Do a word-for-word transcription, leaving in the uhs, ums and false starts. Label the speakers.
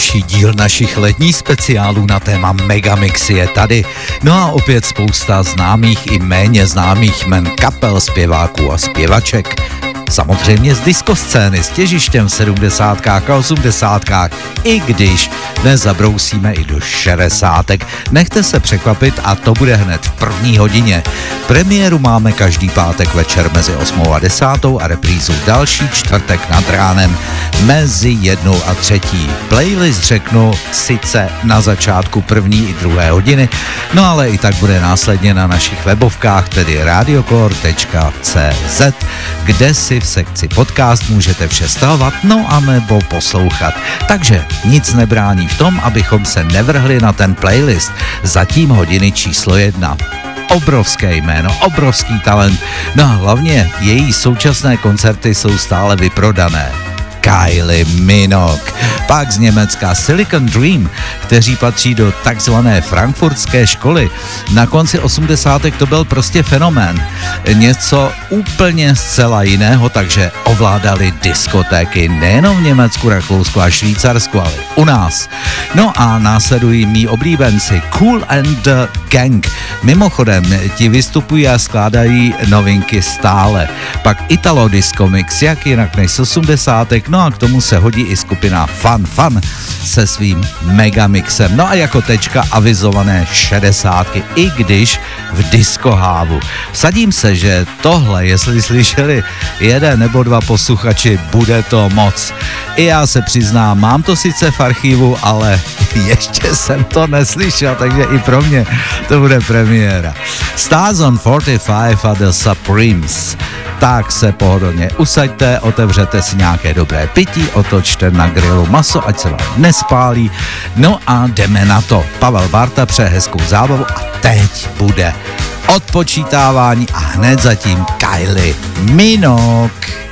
Speaker 1: další díl našich letních speciálů na téma Megamix je tady. No a opět spousta známých i méně známých jmen kapel, zpěváků a zpěvaček. Samozřejmě z diskoscény s těžištěm v sedmdesátkách a osmdesátkách, i když dnes zabrousíme i do šedesátek. Nechte se překvapit a to bude hned v první hodině. Premiéru máme každý pátek večer mezi osmou a desátou a reprízu další čtvrtek nad ránem mezi jednou a třetí. Playlist řeknu sice na začátku první i druhé hodiny, no ale i tak bude následně na našich webovkách, tedy radiocore tečka cé zet, kde si v sekci podcast můžete vše stahovat, no a nebo poslouchat. Takže nic nebrání v tom, abychom se nevrhli na ten playlist. Zatím hodiny číslo jedna. Obrovské jméno, obrovský talent, no a hlavně její současné koncerty jsou stále vyprodané. Kylie Minogue, pak z Německa Silicon Dream, kteří patří do takzvané frankfurtské školy. Na konci osmdesátek to byl prostě fenomén. Něco úplně zcela jiného, takže ovládali diskotéky nejenom v Německu, Rakousku a Švýcarsku, ale u nás. No a následují mý oblíbenci Kool and the Gang. Mimochodem, ti vystupují a skládají novinky stále. Pak Italo Disco Mix, jak jinak než z osmdesátek, no a k tomu se hodí i skupina Fun Fun se svým megamixem. No a jako tečka avizované šedesátky, i když v diskohávu. Vsadím se, že tohle, jestli slyšeli jeden nebo dva posluchači, bude to moc. I já se přiznám, mám to sice v archivu, ale ještě jsem to neslyšel, takže i pro mě to bude premiéra. Stars on čtyřicet pět a The Supremes. Tak se pohodlně usaďte, otevřete si nějaké dobré pití, otočte na grilu maso, ať se vám nespálí. No a jdeme na to. Pavel Barta přeje hezkou zábavu a teď bude odpočítávání a hned zatím Kylie Minogue.